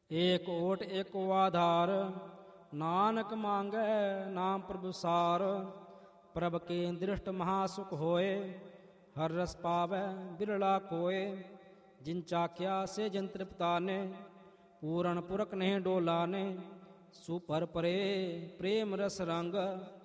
ਏਕ ਓਟ ਏਕੋ ਆਧਾਰ, ਨਾਨਕ ਮੰਗੈ ਨਾਮ ਪ੍ਰਭੁ ਸਾਰ। ਪ੍ਰਭ ਕੇ ਦ੍ਰਿਸ਼ਟ ਮਹਾ ਸੁਖ ਹੋਏ, ਹਰ ਰਸ ਪਾਵੈ ਬਿਰਲਾ ਕੋਏ। ਜਿਨ ਚਾਖਿਆ ਸੇ ਜਨ ਤ੍ਰਿਪਤਾਨੇ, ਪੂਰਨ ਪੁਰਖ ਨੇ ਡੋਲਾਨੇ। ਸੁਪਰ ਪਰੇ ਪ੍ਰੇਮ ਰਸ ਰੰਗ,